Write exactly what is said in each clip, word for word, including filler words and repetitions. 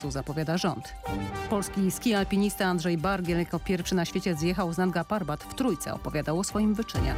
zapowiada rząd. Polski ski alpinista Andrzej Bargiel jako pierwszy na świecie zjechał z Nanga Parbat w Trójce, opowiadał o swoim wyczynie.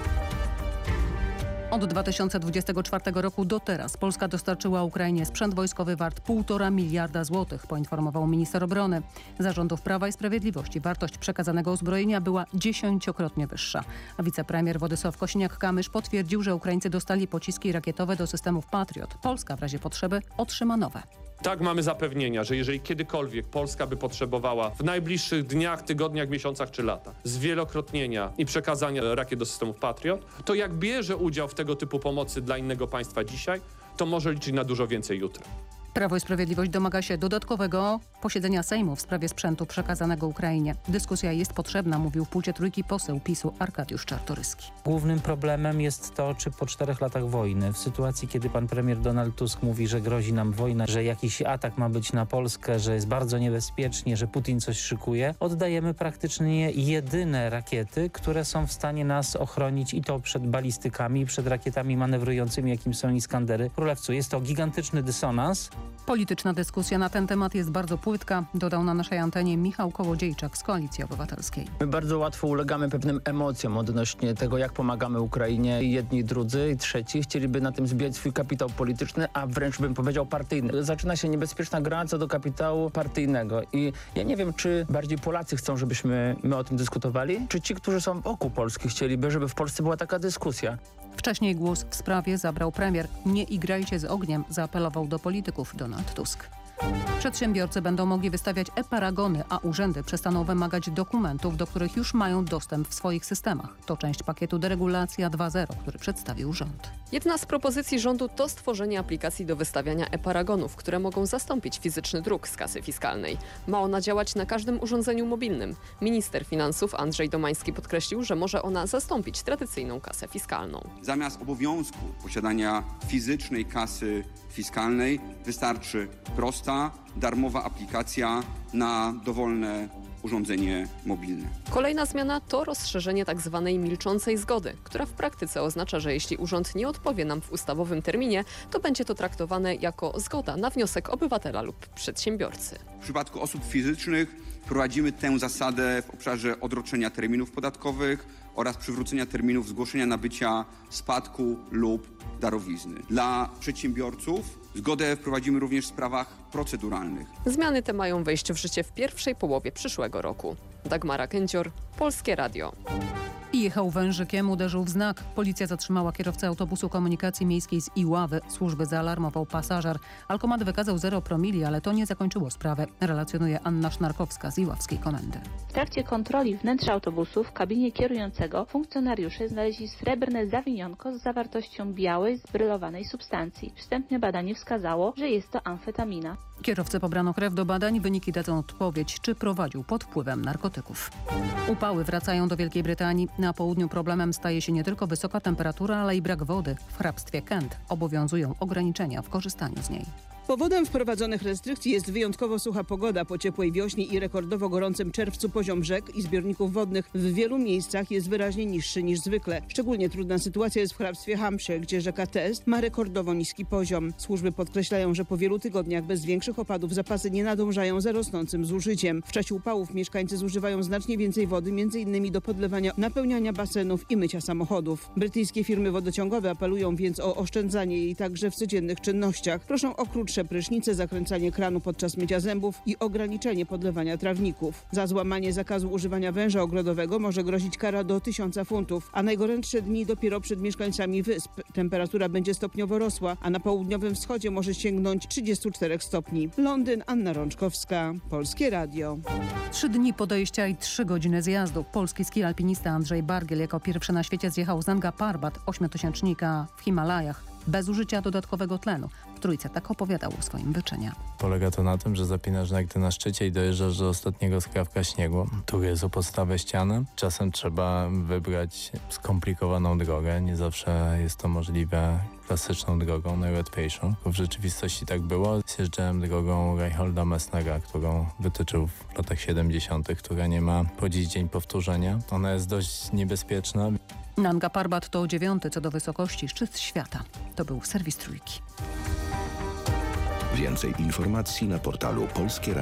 Od dwa tysiące dwudziestego czwartego roku do teraz Polska dostarczyła Ukrainie sprzęt wojskowy wart półtora miliarda złotych, poinformował minister obrony. Za rządów Prawa i Sprawiedliwości wartość przekazanego uzbrojenia była dziesięciokrotnie wyższa. A wicepremier Władysław Kosiniak-Kamysz potwierdził, że Ukraińcy dostali pociski rakietowe do systemów Patriot. Polska w razie potrzeby otrzyma nowe. Tak, mamy zapewnienia, że jeżeli kiedykolwiek Polska by potrzebowała w najbliższych dniach, tygodniach, miesiącach czy latach zwielokrotnienia i przekazania rakiet do systemów Patriot, to jak bierze udział w tego typu pomocy dla innego państwa dzisiaj, to może liczyć na dużo więcej jutro. Prawo i Sprawiedliwość domaga się dodatkowego posiedzenia Sejmu w sprawie sprzętu przekazanego Ukrainie. Dyskusja jest potrzebna, mówił w Pulcie Trójki poseł PiSu Arkadiusz Czartoryski. Głównym problemem jest to, czy po czterech latach wojny, w sytuacji, kiedy pan premier Donald Tusk mówi, że grozi nam wojna, że jakiś atak ma być na Polskę, że jest bardzo niebezpiecznie, że Putin coś szykuje, oddajemy praktycznie jedyne rakiety, które są w stanie nas ochronić i to przed balistykami, i przed rakietami manewrującymi, jakim są Iskandery Królewcu. Jest to gigantyczny dysonans. Polityczna dyskusja na ten temat jest bardzo płytka, dodał na naszej antenie Michał Kołodziejczak z Koalicji Obywatelskiej. My bardzo łatwo ulegamy pewnym emocjom odnośnie tego, jak pomagamy Ukrainie. Jedni, drudzy i trzeci chcieliby na tym zbijać swój kapitał polityczny, a wręcz bym powiedział partyjny. Zaczyna się niebezpieczna gra co do kapitału partyjnego i ja nie wiem, czy bardziej Polacy chcą, żebyśmy my o tym dyskutowali, czy ci, którzy są wokół Polski chcieliby, żeby w Polsce była taka dyskusja. Wcześniej głos w sprawie zabrał premier. Nie igrajcie z ogniem, zaapelował do polityków Donald Tusk. Przedsiębiorcy będą mogli wystawiać e-paragony, a urzędy przestaną wymagać dokumentów, do których już mają dostęp w swoich systemach. To część pakietu Deregulacja dwa zero, który przedstawił rząd. Jedna z propozycji rządu to stworzenie aplikacji do wystawiania e-paragonów, które mogą zastąpić fizyczny druk z kasy fiskalnej. Ma ona działać na każdym urządzeniu mobilnym. Minister finansów Andrzej Domański podkreślił, że może ona zastąpić tradycyjną kasę fiskalną. Zamiast obowiązku posiadania fizycznej kasy fiskalnej wystarczy prosta, darmowa aplikacja na dowolne urządzenie mobilne. Kolejna zmiana to rozszerzenie tzw. milczącej zgody, która w praktyce oznacza, że jeśli urząd nie odpowie nam w ustawowym terminie, to będzie to traktowane jako zgoda na wniosek obywatela lub przedsiębiorcy. W przypadku osób fizycznych wprowadzimy tę zasadę w obszarze odroczenia terminów podatkowych oraz przywrócenia terminów zgłoszenia nabycia spadku lub darowizny. Dla przedsiębiorców zgodę wprowadzimy również w sprawach proceduralnych. Zmiany te mają wejść w życie w pierwszej połowie przyszłego roku. Dagmara Kędzior, Polskie Radio. I jechał wężykiem, uderzył w znak. Policja zatrzymała kierowcę autobusu komunikacji miejskiej z Iławy. Służby zaalarmował pasażer. Alkomat wykazał zero promili, ale to nie zakończyło sprawy, relacjonuje Anna Sznarkowska z Iławskiej Komendy. W trakcie kontroli wnętrza autobusu w kabinie kierującego funkcjonariusze znaleźli srebrne zawiniątko z zawartością białej, zbrylowanej substancji. Wstępne badanie wskazało, że jest to amfetamina. Kierowcy pobrano krew do badań. Wyniki dadzą odpowiedź, czy prowadził pod wpływem narkotyków. Upały wracają do Wielkiej Brytanii. Na południu problemem staje się nie tylko wysoka temperatura, ale i brak wody. W hrabstwie Kent obowiązują ograniczenia w korzystaniu z niej. Powodem wprowadzonych restrykcji jest wyjątkowo sucha pogoda. Po ciepłej wiośnie i rekordowo gorącym czerwcu poziom rzek i zbiorników wodnych w wielu miejscach jest wyraźnie niższy niż zwykle. Szczególnie trudna sytuacja jest w hrabstwie Hampshire, gdzie rzeka Test ma rekordowo niski poziom. Służby podkreślają, że po wielu tygodniach bez większych opadów zapasy nie nadążają za rosnącym zużyciem. W czasie upałów mieszkańcy zużywają znacznie więcej wody, między innymi do podlewania, napełniania basenów i mycia samochodów. Brytyjskie firmy wodociągowe apelują więc o oszczędzanie jej także w codziennych czynnościach. Proszą o krótsze prysznice, zakręcanie kranu podczas mycia zębów i ograniczenie podlewania trawników. Za złamanie zakazu używania węża ogrodowego może grozić kara do tysiąca funtów, a najgorętsze dni dopiero przed mieszkańcami wysp. Temperatura będzie stopniowo rosła, a na południowym wschodzie może sięgnąć trzydziestu czterech stopni. Londyn, Anna Rączkowska, Polskie Radio. Trzy dni podejścia i trzy godziny zjazdu. Polski ski alpinista Andrzej Bargiel jako pierwszy na świecie zjechał z Nanga Parbat, ośmiotysięcznika w Himalajach, bez użycia dodatkowego tlenu. W Trójce tak opowiadał o swoim wyczynie. Polega to na tym, że zapinasz nagdy na szczycie i dojeżdżasz do ostatniego skrawka śniegu. Tu jest o podstawę ściany. Czasem trzeba wybrać skomplikowaną drogę. Nie zawsze jest to możliwe klasyczną drogą, najłatwiejszą. W rzeczywistości tak było. Zjeżdżałem drogą Reinholda Messnera, którą wytyczył w latach siedemdziesiątych, która nie ma po dziś dzień powtórzenia. Ona jest dość niebezpieczna. Nanga Parbat to dziewiąty co do wysokości szczyt świata. To był serwis Trójki. Więcej informacji na portalu polskie